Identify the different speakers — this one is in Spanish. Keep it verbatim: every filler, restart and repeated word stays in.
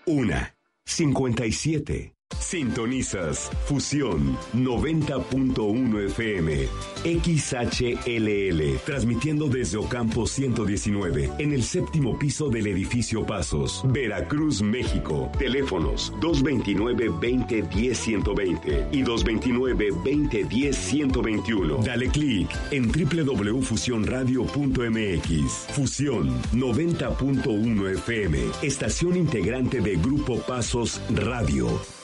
Speaker 1: una, cincuenta y siete. Sintonizas Fusión noventa punto uno F M, X H L L, transmitiendo desde Ocampo ciento diecinueve, en el séptimo piso del edificio Pasos, Veracruz, México. Teléfonos dos veintinueve, veinte, diez, ciento veinte y dos veintinueve, veinte, diez, ciento veintiuno. Dale clic en doble u doble u doble u punto fusión radio punto m x. Fusión noventa punto uno F M, estación integrante de Grupo Pasos Radio.